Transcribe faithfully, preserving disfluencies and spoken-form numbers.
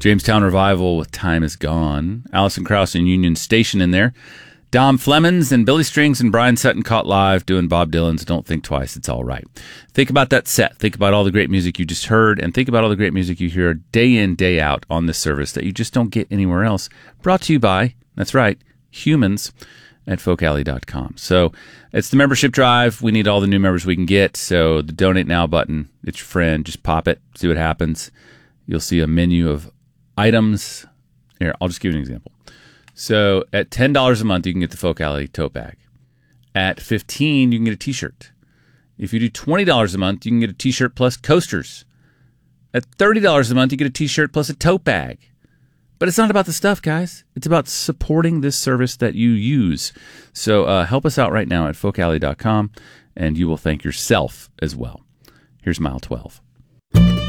Jamestown Revival with Time Is Gone. Alison Krauss and Union Station in there. Dom Flemons and Billy Strings and Brian Sutton caught live doing Bob Dylan's Don't Think Twice, It's All Right. Think about that set. Think about all the great music you just heard, and think about all the great music you hear day in, day out on this service that you just don't get anywhere else. Brought to you by, that's right, humans at folk alley dot com. So it's the membership drive. We need all the new members we can get. So the Donate Now button, it's your friend. Just pop it, see what happens. You'll see a menu of items. Here, I'll just give you an example. So at ten dollars a month, you can get the Folk Alley tote bag. At fifteen dollars, you can get a t-shirt. If you do twenty dollars a month, you can get a t-shirt plus coasters. At thirty dollars a month, you get a t-shirt plus a tote bag. But it's not about the stuff, guys. It's about supporting this service that you use. So uh, help us out right now at folk alley dot com, and you will thank yourself as well. Here's mile twelve.